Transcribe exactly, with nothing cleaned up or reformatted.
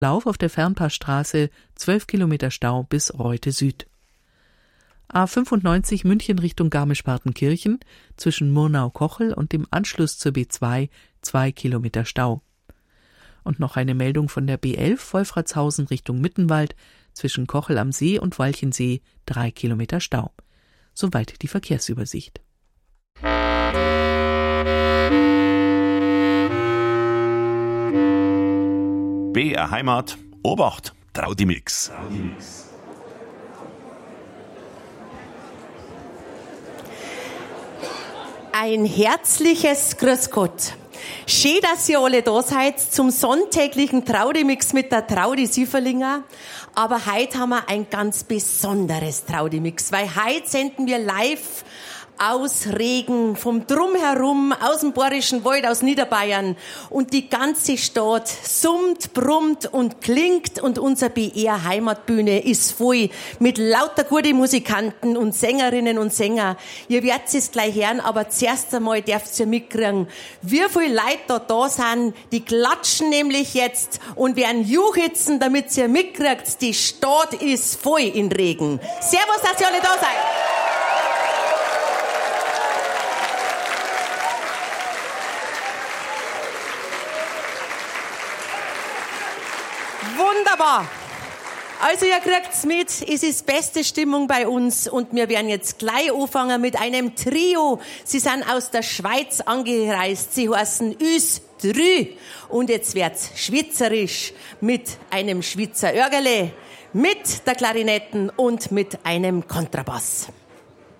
Lauf auf der Fernpassstraße zwölf Kilometer Stau bis Reute Süd. A fünfundneunzig München Richtung Garmisch-Partenkirchen zwischen Murnau-Kochel und dem Anschluss zur B zwei zwei Kilometer Stau. Und noch eine Meldung von der B elf Wolfratshausen Richtung Mittenwald zwischen Kochel am See und Walchensee drei Kilometer Stau. Soweit die Verkehrsübersicht. B R Heimat, Obacht, Traudimix. Ein herzliches Grüß Gott. Schön, dass ihr alle da seid zum sonntäglichen Traudimix mit der Traudi Sieferlinger. Aber heute haben wir ein ganz besonderes Traudimix, weil heute senden wir live aus Regen, vom Drumherum, aus dem Bayerischen Wald, aus Niederbayern. Und die ganze Stadt summt, brummt und klingt. Und unser B R Heimatbühne ist voll mit lauter guten Musikanten und Sängerinnen und Sänger. Ihr werdet es gleich hören, aber zuerst einmal dürft ihr mitkriegen, wie viele Leute da, da sind. Die klatschen nämlich jetzt und werden juchitzen, damit ihr mitkriegt, die Stadt ist voll in Regen. Servus, dass ihr alle da seid. Wunderbar. Also ihr kriegt's mit, es ist beste Stimmung bei uns und wir werden jetzt gleich anfangen mit einem Trio. Sie sind aus der Schweiz angereist, sie heißen Üs Drü und jetzt wird's schweizerisch mit einem Schweizer Örgele, mit der Klarinetten und mit einem Kontrabass.